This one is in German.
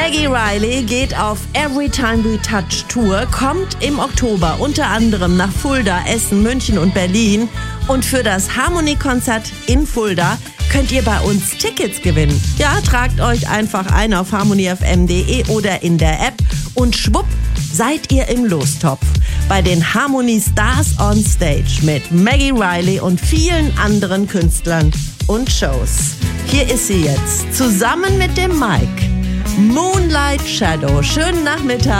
Maggie Reilly geht auf Every Time We Touch Tour, kommt im Oktober unter anderem nach Fulda, Essen, München und Berlin. Und für das Harmony-Konzert in Fulda könnt ihr bei uns Tickets gewinnen. Ja, tragt euch einfach ein auf harmonyfm.de oder in der App und schwupp, seid ihr im Lostopf bei den Harmony Stars on Stage mit Maggie Reilly und vielen anderen Künstlern und Shows. Hier ist sie jetzt, zusammen mit dem Mike. Moonlight Shadow. Schönen Nachmittag.